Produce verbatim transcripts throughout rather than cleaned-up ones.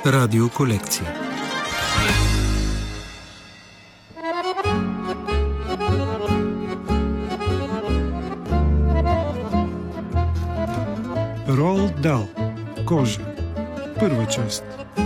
Радиоколекция. Роалд Дал. Кожа. Първа част.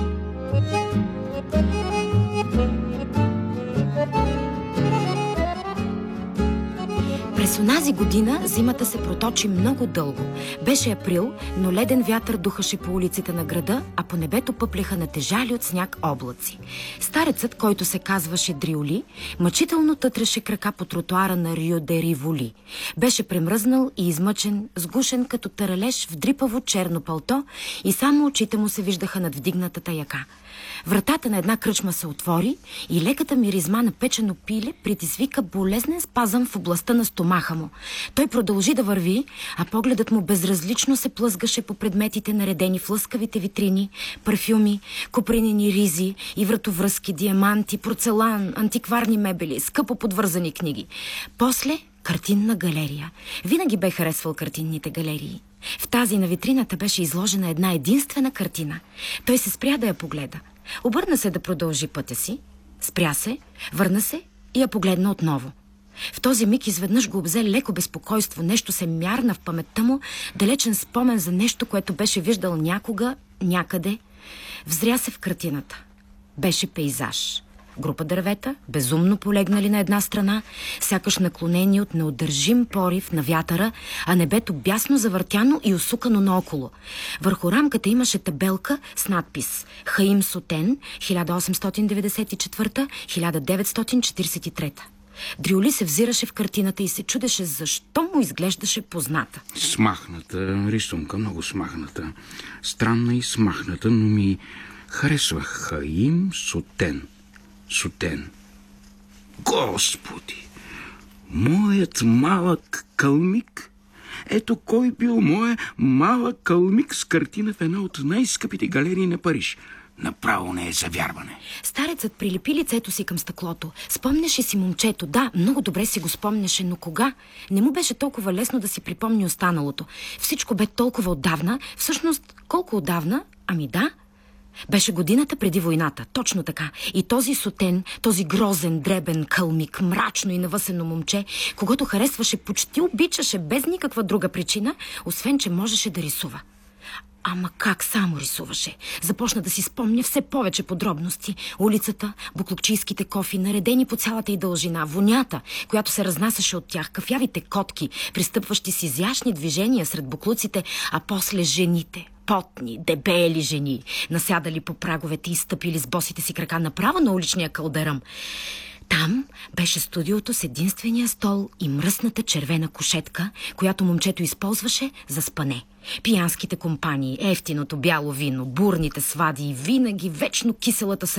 През онази година зимата се проточи много дълго. Беше април, но леден вятър духаше по улиците на града, а по небето пъплеха натежали от сняг облаци. Старецът, който се казваше Дриоли, мъчително тътреше крака по тротуара на Рио де Риволи. Беше премръзнал и измъчен, сгушен като таралеж в дрипаво черно палто и само очите му се виждаха над вдигнатата яка. Вратата на една кръчма се отвори и леката миризма на печено пиле предизвика болезнен спазъм в областта на стомаха му. Той продължи да върви, а погледът му безразлично се плъзгаше по предметите, наредени в лъскавите витрини, парфюми, копринени ризи и вратовръзки, диаманти, порцелан, антикварни мебели, скъпо подвързани книги. После картинна галерия. Винаги бе харесвал картинните галерии. В тази на витрината беше изложена една единствена картина. Той се спря да я погледа. Обърна се да продължи пътя си, спря се, върна се и я погледна отново. В този миг изведнъж го обзе леко безпокойство. Нещо се мярна в паметта му, далечен спомен за нещо, което беше виждал някога, някъде. Взря се в картината. Беше пейзаж. Група дървета, безумно полегнали на една страна, сякаш наклонени от неудържим порив на вятъра, а небето бясно завъртяно и усукано наоколо. Върху рамката имаше табелка с надпис Хаим Сотен, хиляда осемстотин деветдесет и четвърта - хиляда деветстотин четиридесет и трета. Дриоли се взираше в картината и се чудеше защо му изглеждаше позната. Смахната рисунка, много смахната. Странна и смахната, но ми харесва. Хаим Сотен. Сотен. Господи! Моят малък кълмик. Ето кой бил моя малък кълмик с картина в една от най-скъпите галерии на Париж. Направо не е за вярване. Старецът прилепи лицето си към стъклото. Спомняше си момчето. Да, много добре си го спомняше, но кога? Не му беше толкова лесно да си припомни останалото. Всичко бе толкова отдавна. Всъщност, колко отдавна? Ами да. Беше годината преди войната, точно така. И този Сотен, този грозен, дребен кълмик, мрачно и навъсено момче, когато харесваше, почти обичаше без никаква друга причина, освен че можеше да рисува. Ама как само рисуваше? Започна да си спомня все повече подробности. Улицата, буклукчийските кофи, наредени по цялата й дължина, вонята, която се разнасяше от тях, кафявите котки, пристъпващи с изящни движения сред буклуците, а после жените. Потни, дебели жени, насядали по праговете и стъпили с босите си крака направо на уличния калдъръм. Там беше студиото с единствения стол и мръсната червена кушетка, която момчето използваше за спане. Пиянските компании, ефтиното бяло вино, бурните свади и винаги вечно киселата